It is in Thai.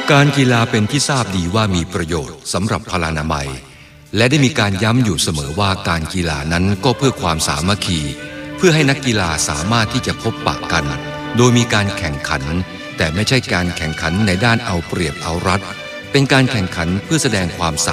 การกีฬาเป็นที่ทราบดีว่ามีประโยชน์สำหรับพลานามัยและได้มีการย้ำอยู่เสมอว่าการกีฬานั้นก็เพื่อความสามัคคีเพื่อให้นักกีฬาสามารถที่จะพบปะกันโดยมีการแข่งขันแต่ไม่ใช่การแข่งขันในด้านเอาเปรียบเอารัดเป็นการแข่งขันเพื่อแสดงความสา